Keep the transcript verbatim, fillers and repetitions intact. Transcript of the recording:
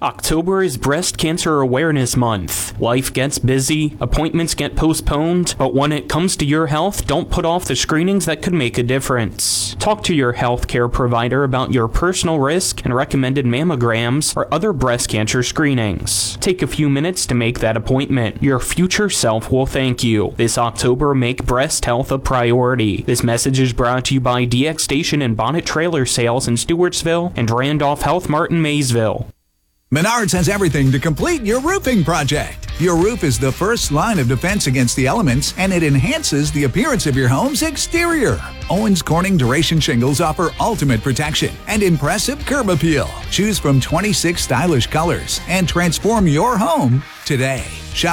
October is Breast Cancer Awareness Month. Life gets busy, appointments get postponed, but when it comes to your health, don't put off the screenings that could make a difference. Talk to your healthcare provider about your personal risk and recommended mammograms or other breast cancer screenings. Take a few minutes to make that appointment. Your future self will thank you. This October, make breast health a priority. This message is brought to you by D X Station and Bonnet Trailer Sales in Stewartsville and Randolph Health Mart in Maysville. Menards has everything to complete your roofing project. Your roof is the first line of defense against the elements, and it enhances the appearance of your home's exterior. Owens Corning Duration Shingles offer ultimate protection and impressive curb appeal. Choose from twenty-six stylish colors and transform your home today. Shop